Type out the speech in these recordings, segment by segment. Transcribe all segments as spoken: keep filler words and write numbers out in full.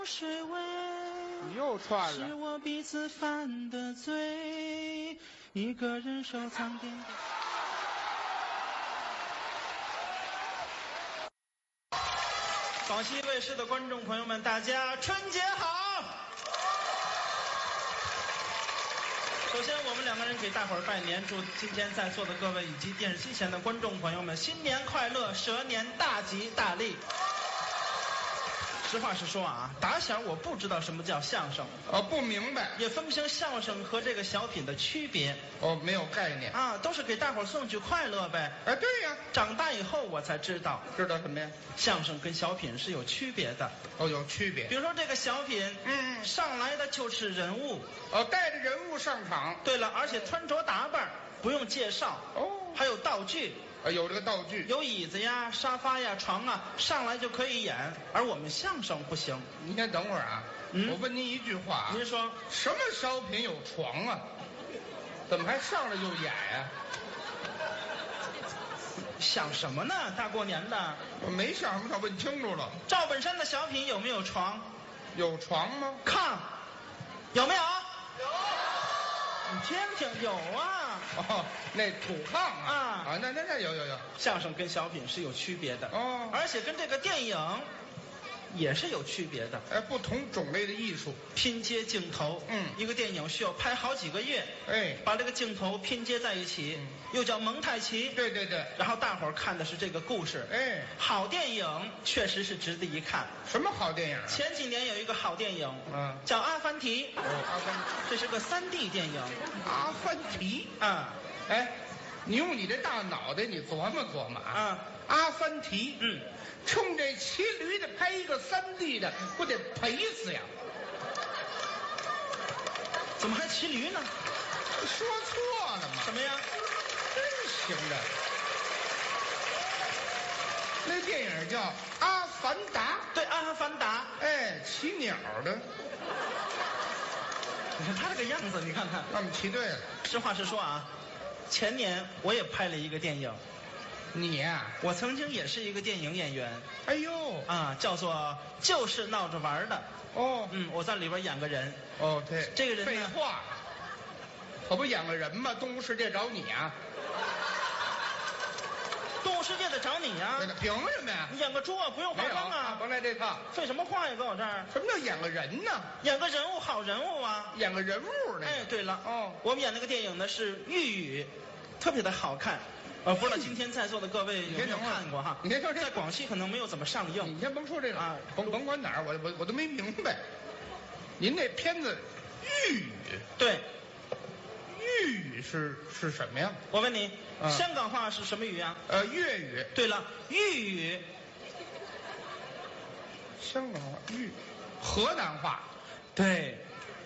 水味， 你又串了。 是我彼此犯的罪，一个人收藏点点。广西卫视的观众朋友们，大家春节好！首先，我们两个人给大伙儿拜年，祝今天在座的各位以及电视机前的观众朋友们新年快乐，蛇年大吉大利。实话实说啊，打小我不知道什么叫相声， 哦，不明白， 也分不清相声和这个小品的区别。 哦，没有概念啊，都是给大伙儿送去快乐呗。 哎，对呀， 长大以后我才知道， 知道什么呀？ 相声跟小品是有区别的。 哦，有区别。 比如说这个小品， 嗯， 上来的就是人物， 哦，带着人物上场。 对了，而且穿着打扮不用介绍， 哦， 还有道具。 啊，有这个道具， 有椅子呀、沙发呀、床啊，上来就可以演。而我们相声不行。 您先等会儿啊， 嗯， 我问您一句话啊， 您说什么小品有床啊？怎么还上来就演呀、 想什么呢？大过年的， 我没想什么，想问清楚了。 赵本山的小品有没有床？ 有床吗？ 炕有没有？有。你听听，有啊。 哦，那土炕啊啊啊，那那那有有有。 相声跟小品是有区别的哦， 而且跟这个电影也是有区别的。 哎，不同种类的艺术， 拼接镜头， 嗯， 一个电影需要拍好几个月， 哎， 把这个镜头拼接在一起， 嗯， 又叫蒙太奇。 对对对。 然后大伙儿看的是这个故事， 哎， 好电影确实是值得一看。 什么好电影啊？ 前几年有一个好电影， 嗯， 叫《阿凡提》， 哦，阿凡提， 这是个三 D 电影。 阿凡提啊， 哎，你用你这大脑袋，你琢磨琢磨啊。 啊， 阿凡提， 嗯， 冲这骑驴的拍一个三 D 的，不得赔死呀？ 怎么还骑驴呢？ 说错了吗？ 什么呀？ 真行的。那电影叫《阿凡达》， 对，《阿凡达》。 哎，骑鸟的。 你看他这个样子，你看看。 那我们骑对了。 实话实说啊，前年我也拍了一个电影。 你呀、啊， 我曾经也是一个电影演员。 哎呦， 啊，叫做就是闹着玩的。 哦， 嗯，我在里边演个人。 哦，对， 这个人呢， 废话，可不演个人吗？动物世界找你啊！ 动物世界得找你呀、 对了，凭什么呀？ 你演个猪啊，不用化妆啊， 甭来这套。 废什么话呀，搁我这儿？ 什么叫演个人呢？ 演个人物，好人物啊。 演个人物呢？ 哎，对了， 哦， 我们演那个电影呢是《玉宇》，特别的好看。呃，不知道今天在座的各位有没有看过哈？ 你先说这， 在广西可能没有怎么上映。 你先甭说这个啊， 甭甭管哪儿，我我我都没明白。您那片子《玉宇》， 对， 玉宇是是什么呀？ 我问你， 嗯、 香港话是什么语啊？ 呃，粤语。 对了，玉宇。 香港话豫，河南话。 对。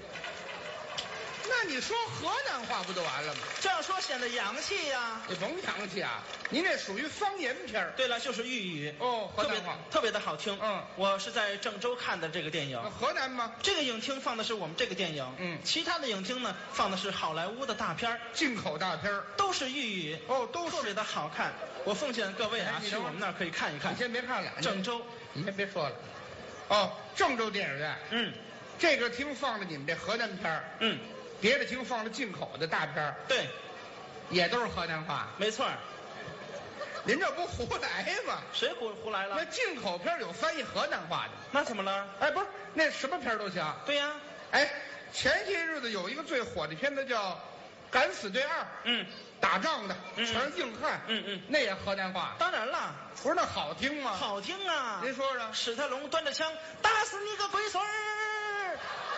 那你说河南话不就完了吗？ 这样说显得洋气呀、啊。 你甭洋气啊，您这属于方言片儿。 对了，就是豫语。 哦，河南话特别的好听。 嗯， 我是在郑州看的这个电影。 河南吗？ 这个影厅放的是我们这个电影。 嗯， 其他的影厅呢放的是好莱坞的大片进口大片都是豫语。 哦，都是特别的好看。我奉劝各位啊，去我们那儿可以看一看。 你先别看了， 郑州， 你先别说了。哦，郑州电影院。 嗯， 这个厅放着你们这河南片儿。 嗯。 别的厅放了进口的大片儿， 对， 也都是河南话， 没错。 您这不胡来吗？ 谁胡胡来了？ 那进口片有翻译河南话的， 那怎么了？ 哎，不是，那什么片都行。 对呀、啊， 哎，前些日子有一个最火的片子叫《敢死队二》， 嗯， 打仗的， 嗯、 全是硬汉， 嗯嗯， 那也河南话。 当然了， 不是那好听吗？ 好听啊！ 您说说， 史泰龙端着枪打死你个龟孙儿。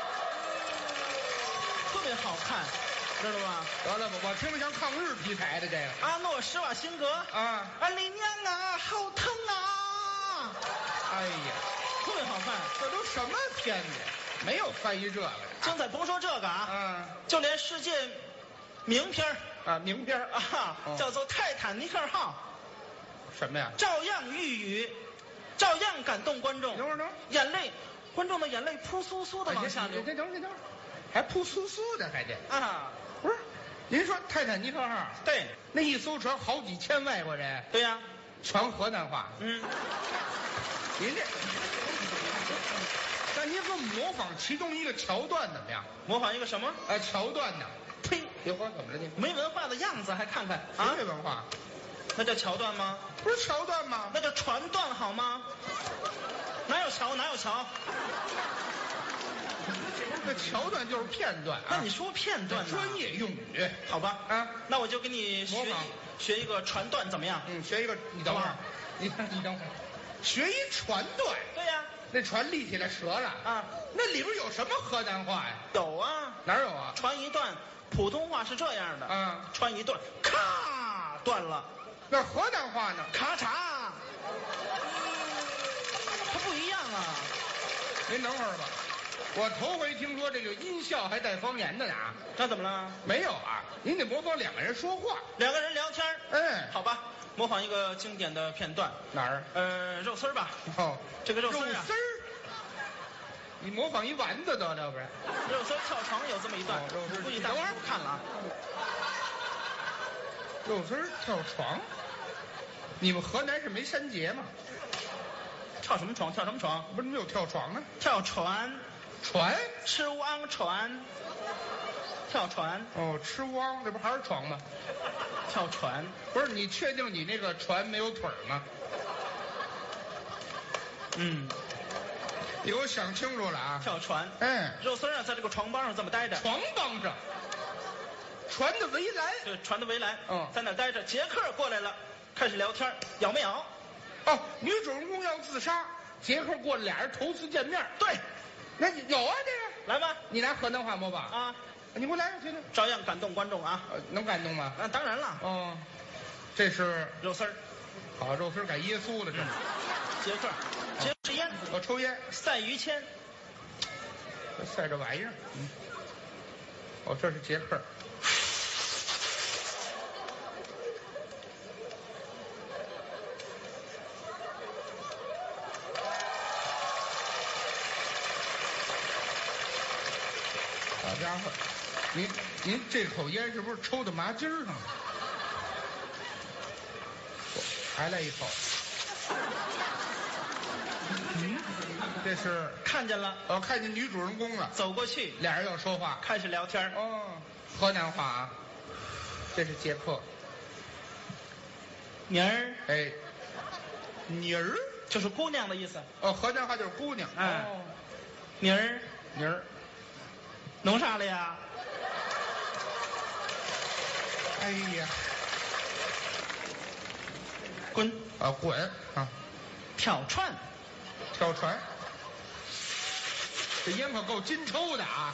特别好看，知道吗？ 得了吧，我听着像抗日题材的这个。 阿诺·施瓦辛格啊， 啊，你娘啊，好疼啊！ 哎呀， 特别好看， 这都什么片子？没有翻译这个的。 精彩，甭说这个啊， 嗯， 就连世界名片啊，名片啊，哦、叫做《泰坦尼克号》， 什么呀？ 照样寓语，照样感动观众。 等会儿，等会儿， 眼泪，观众的眼泪扑簌簌的往下流。 等等等会儿。还扑簌簌的，还得啊！ 不是，您说泰坦尼克号？ 对， 那一艘船好几千外国人。 对呀、啊， 全河南话。 嗯， 您这那您给我模仿其中一个桥段怎么样？ 模仿一个什么？ 呃，桥段呢？ 呸！ 别说怎么了你？ 没文化的样子还看看啊？ 没文化， 那叫桥段吗？ 不是桥段吗？ 那叫传段好吗？哪有桥哪有桥？ 那桥段就是片段啊。 那你说片段呢？ 专业用语。 好吧， 啊， 那我就给你学模仿学一个传段怎么样？ 嗯，学一个，你等会儿好吧， 你你等会儿，学一传段。 对呀、 那船立起来折了啊， 那里边有什么河南话呀？ 有啊， 哪有啊？ 传一段，普通话是这样的， 啊， 传一段，咔断了， 那河南话呢？ 咔嚓，它不一样啊。 您等会儿吧，我头回听说这个音效还带方言的呢。 那怎么了？ 没有啊，您得模仿两个人说话。 两个人聊天儿哎， 好吧，模仿一个经典的片段， 哪儿？ 呃，肉丝儿吧， 哦， 这个肉丝肉儿啊丝，儿。你模仿一丸子得了，不是？ 肉丝儿跳床有这么一段， 哦肉丝儿估计大家都看了啊。 肉丝儿跳床。你们河南是没山节吗？ 跳什么床？跳什么床？ 不是没有跳床呢？ 跳船， 船？ 吃汪船，跳船， 哦，吃汪，这不还是床吗？ 跳船。 不是，你确定你那个船没有腿儿吗？ 嗯， 你给我想清楚了啊！ 跳船。 哎， 肉丝儿啊，在这个床帮上这么待着， 床帮上，船的围栏。 对，船的围栏， 嗯在那儿待着。杰克过来了，开始聊天，咬没咬？ 哦，女主人公要自杀，杰克过来，俩人头次见面。 对， 那你有啊这个？ 来吧， 你拿河南话模仿啊？ 啊， 你给我来个听听。 照样感动观众啊。 呃，能感动吗？ 那、当然了， 哦，这是肉丝儿， 好肉丝改耶稣了，这是。 杰克，杰克是烟， 我抽烟， 赛于谦， 晒这玩意儿。嗯。哦，这是杰克。好家伙，您您这口烟是不是抽到麻筋儿上了？还来一口。嗯，这是看见了， 我看见女主人公了， 走过去， 俩人要说话。 开始聊天。 哦，河南话啊。这是杰克。 妮儿哎，妮儿。 就是姑娘的意思。 哦，河南话就是姑娘。 哎哦， 妮儿妮儿。 弄啥了呀？ 哎呀， 滚！ 啊滚啊！ 跳船， 跳船。这烟可够金抽的啊！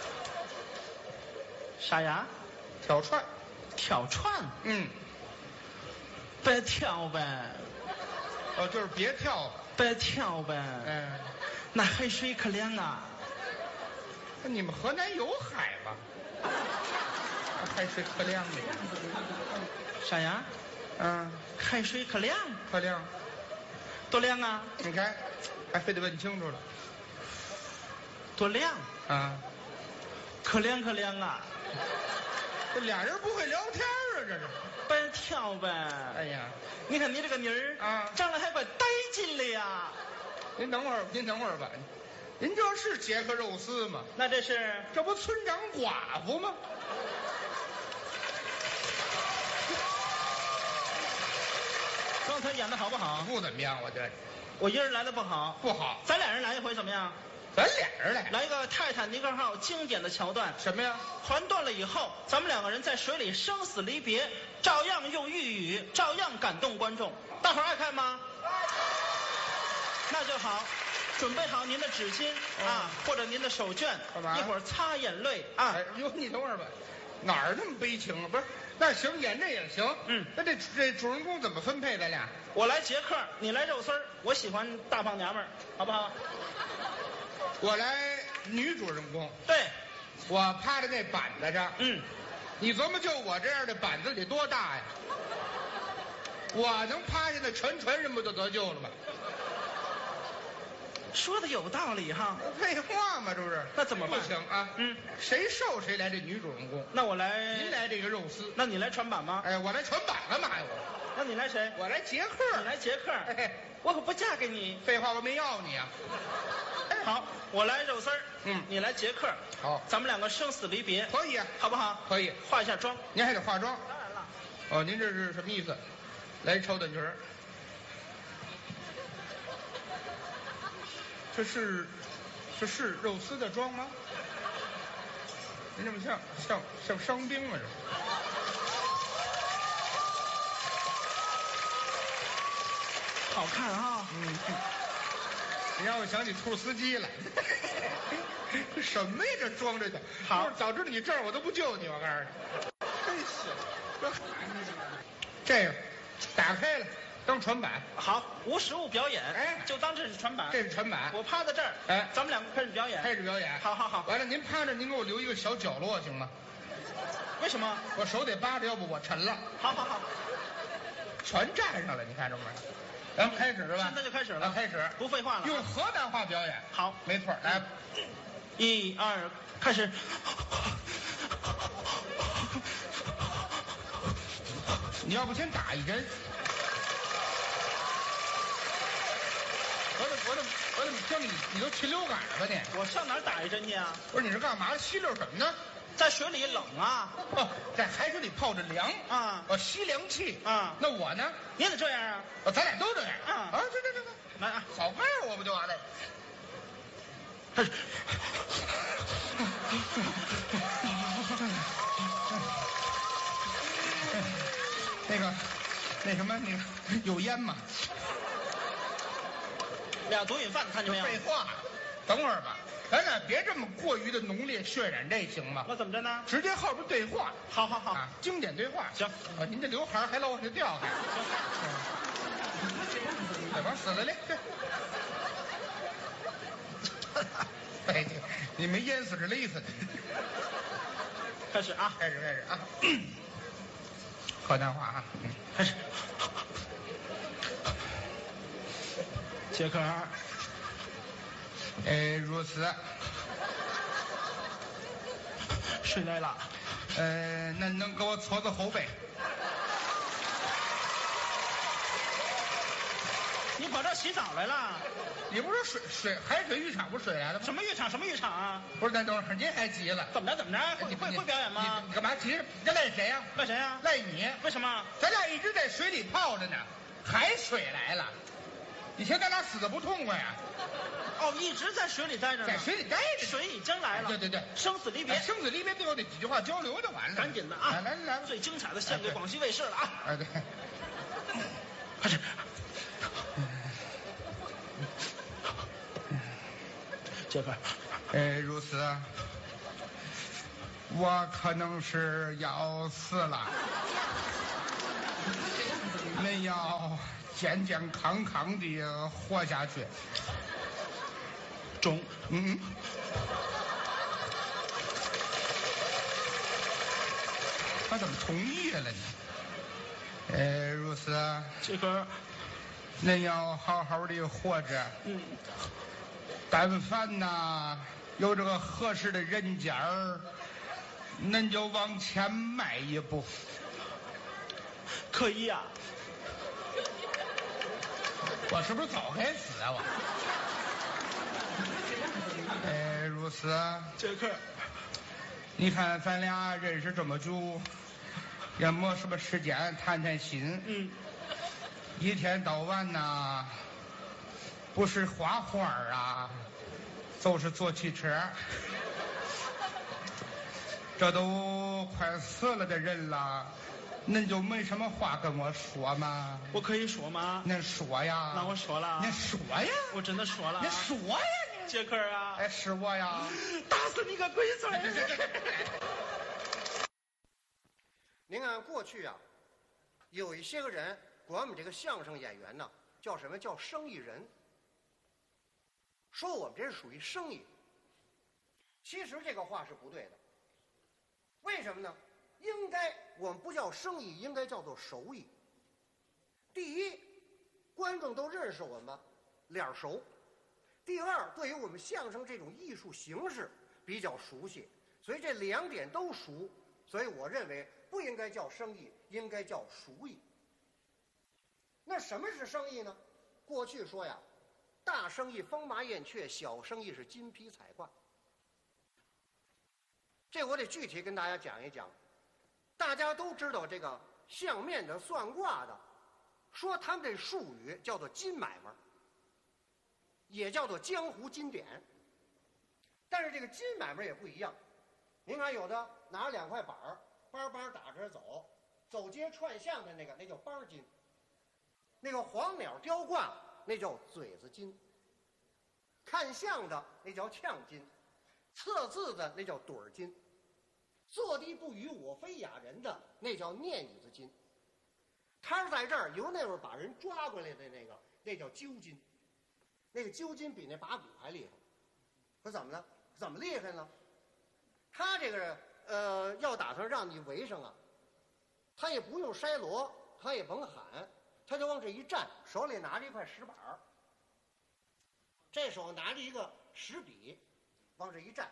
啥呀？ 跳船。 跳船， 嗯。 别跳呗， 哦，就是别跳。 别跳呗。 嗯。 那海水可凉啊！ 那你们河南有海吗？海水可凉的。 啥呀？ 嗯， 海水可凉， 可凉。 多凉啊！ 你看，还非得问清楚了。 多凉， 啊， 可凉可凉啊！ 这俩人不会聊天啊，这是。 别跳呗。 哎呀， 你看你这个妮儿啊， 长得还怪带劲的呀。 您等会儿，您等会儿吧。您这是杰克肉丝吗？ 那这是这不村长寡妇吗？ 刚才演的好不好？ 不怎么样，我觉得我一人来的不好， 不好。 咱俩人来一回怎么样？ 咱俩人来， 来一个泰坦尼克号经典的桥段， 什么呀？ 船断了以后，咱们两个人在水里生死离别，照样用粤语，照样感动观众。大伙儿爱看吗？那就好，准备好您的纸巾、 嗯、 啊，或者您的手绢， 干嘛？ 一会儿擦眼泪啊。 哎呦，你等会儿吧，哪儿那么悲情啊？不是，那行，演这也行。 嗯， 那这这主人公怎么分配？咱俩？ 我来杰克，你来肉丝儿，我喜欢大胖娘们儿，好不好？ 我来女主人公。 对， 我趴在那板子上。 嗯， 你琢磨，就我这样的板子得多大呀？我能趴下，那全船人不就得救了吗？ 说的有道理哈。 废话嘛，这不是？ 那怎么办？ 不行啊。 嗯， 谁瘦谁来这女主人公。 那我来。 您来这个肉丝。 那你来船板吗？ 哎，我来船板干嘛呀？我。 那你来谁？ 我来杰克。 你来杰克。 哎， 我可不嫁给你。 废话，我没要你啊。 好，我来肉丝儿， 嗯你来杰克， 好， 咱们两个生死离别， 可以啊， 好不好？ 可以。 化一下妆。 您还得化妆。 当然了。 哦，您这是什么意思？来超短裙儿。这是，这是肉丝的妆吗？您这么像像像伤兵啊这。 好看啊！ 嗯，你让我想起兔司机来。这什么呀？这装着的。 好， 早知道你这儿我都不救你，我告诉你。真是，这孩子，这个打开了当传板。 好，无实物表演， 哎， 就当这是传板。 这是传板。 我趴在这儿， 哎， 咱们两个开始表演。 开始表演。 好好好。 完了，您趴着，您给我留一个小角落行吗？ 为什么？ 我手得扒着，要不我沉了。 好好好。 全站上了，你看着没？咱们开始是吧？ 现在就开始了。 开始， 不废话了。 用河南话表演。 好， 没错。来， 一二，开始。 你要不先打一针？我怎我怎我怎么听你你都禽流感了吧你？ 我上哪儿打一针去啊？ 不是你是干嘛？吸溜什么呢？ 在水里冷啊。 哦，在海水里泡着凉啊。 哦，吸凉气啊。 那我呢？ 你也得这样啊。 哦，咱俩都这样啊。 啊，这这这这， 来啊， 早盖我不就完了？ 开始。 那个，那什么，那个有烟吗？ 俩毒瘾犯，看见没有？ 废话，等会儿吧，咱俩别这么过于的浓烈渲染，这行吗？ 那怎么着呢？ 直接后边对话。 好好好， 啊，经典对话。 行。 啊，您这刘海还老往下掉还。行。往死了嘞！哎，你没淹死是勒死的。 开始啊！ 开始开始啊！河南话啊！嗯， 开始。杰克儿， 呃，如此。 谁来了？ 呃，那能给我搓搓后背？ 你跑这儿洗澡来了？ 你不是水水海水浴场不是水来了吗？ 什么浴场？什么浴场啊？ 不是，那等会儿您还急了？ 怎么着？怎么着？会会会表演吗？ 你干嘛急？这赖谁呀？ 赖谁呀？ 赖你。 为什么？ 咱俩一直在水里泡着呢，海水来了，你嫌咱俩死的不痛快呀？ 哦，一直在水里待着呢。 在水里待着。 水已经来了。 对对对， 生死离别。 生死离别最后得几句话交流就完了。 赶紧的啊！ 来来来， 最精彩的献给广西卫视了啊！ 哎对， 开始。杰克， 呃，如此，我可能是要死了，恁要健健康康的活下去。 中， 嗯，他怎么同意了呢？呃，如此， 杰克， 恁要好好的活着。 嗯。 但凡呐有这个合适的人家儿，恁就往前迈一步。 可以呀、啊。 我是不是早该死啊我？哎，如此。 杰克， 你看咱俩认识这么久，也没什么时间谈谈心。 嗯。 一天到晚呐，不是画画啊，就是坐汽车。这都快死了的人了，恁就没什么话跟我说吗？ 我可以说吗？ 恁说呀。 那我说了。 恁说呀。 我真的说了。 你说呀你。 杰克啊。 哎，是我呀。 打死你个龟孙！ 您看过去啊，有一些个人管我们这个相声演员呢，叫什么叫生意人，说我们这是属于生意。其实这个话是不对的。为什么呢？应该我们不叫生意，应该叫做手艺。第一，观众都认识我们，脸熟；第二，对于我们相声这种艺术形式比较熟悉，所以这两点都熟。所以我认为不应该叫生意，应该叫熟艺。那什么是生意呢？ 过去说呀，大生意风马燕雀，小生意是金披彩挂。这我得具体跟大家讲一讲。大家都知道这个相面的、算卦的，说他们这术语叫做金买卖，也叫做江湖金典。但是这个金买卖也不一样。您看，有的拿两块板儿，班班打着走，走街串巷的那个，那叫班金；那个黄鸟雕挂，那叫嘴子金；看相的那叫呛金；测字的那叫盹儿金；坐地不语我非哑人的那叫念语子金；摊在这儿由那会儿把人抓过来的那个，那叫揪金。那个揪金比那把鼓还厉害。说怎么了？怎么厉害呢？他这个呃，要打算让你围上啊，他也不用筛锣，他也甭喊，他就往这一站，手里拿着一块石板儿，这手拿着一个石笔，往这一站。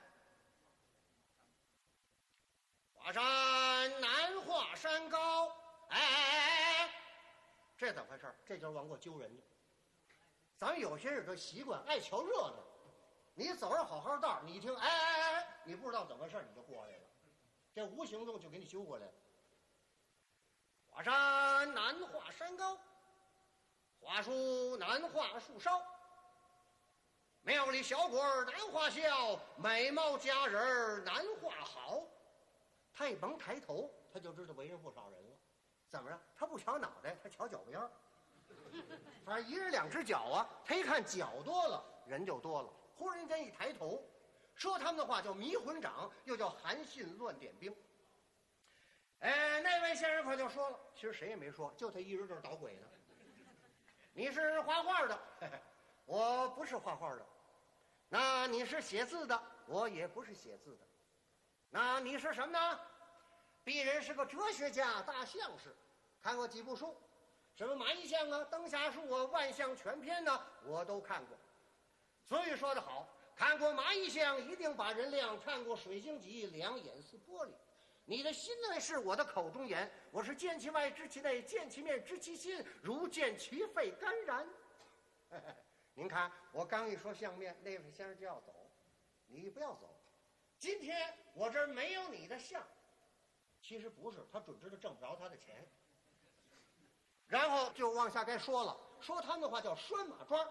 华山难华山高，哎哎哎哎，这怎么回事？这就是往过揪人家。咱们有些人都习惯爱瞧热闹。你走着好好道，你一听，哎哎哎，你不知道怎么回事，你就过来了，这无形中就给你揪过来了。华山难画山高，华树难画树梢，庙里小鬼儿难画笑，美貌佳人儿难画好。他也甭抬头，他就知道围着不少人了。怎么着？他不瞧脑袋，他瞧脚边儿。反正一人两只脚啊，他一看脚多了，人就多了。忽然间一抬头，说他们的话叫迷魂掌，又叫韩信乱点兵。哎，那位先生可就说了，其实谁也没说，就他一人这儿捣鬼呢。你是画画的，嘿嘿，我不是画画的。那你是写字的，我也不是写字的。那你是什么呢？鄙人是个哲学家、大相士，看过几部书，什么《蚂蚁相》啊、《灯下书》啊、《万象全篇》呢，我都看过。所以说得好，看过蚂蚁相一定把人亮，看过水晶脊两眼似玻璃。你的心内是我的口中言，我是见其外知其内，见其面知其心，如见其肺肝然。您看我刚一说相面，那位先生就要走，你不要走。今天我这儿没有你的相，其实不是，他准知道挣不着他的钱。然后就往下该说了，说他们的话叫拴马桩。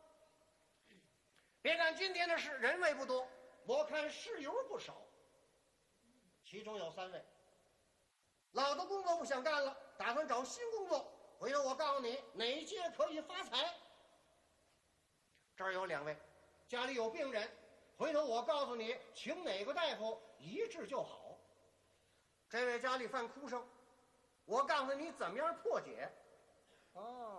别看今天的事人位不多，我看事由不少。其中有三位，老的工作不想干了，打算找新工作。回头我告诉你哪届可以发财。这儿有两位，家里有病人，回头我告诉你请哪个大夫一治就好。这位家里犯哭声，我告诉你怎么样破解。哦。